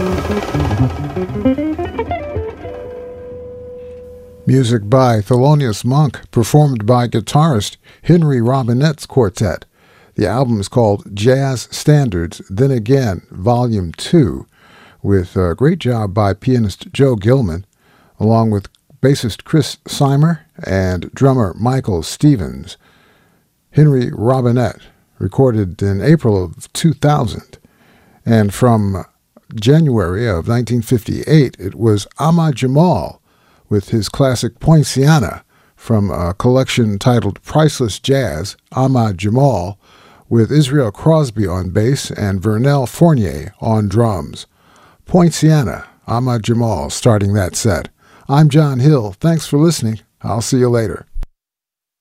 Music by Thelonious Monk, performed by guitarist Henry Robinette's quartet. The album is called Jazz Standards, Then Again, Volume 2, with a great job by pianist Joe Gilman, along with bassist Chris Seimer and drummer Michael Stevens. Henry Robinette, recorded in April of 2000. And from January of 1958, it was Ahmad Jamal with his classic Poinciana from a collection titled Priceless Jazz, Ahmad Jamal, with Israel Crosby on bass and Vernel Fournier on drums. Poinciana, Ahmad Jamal starting that set. I'm John Hill. Thanks for listening. I'll see you later.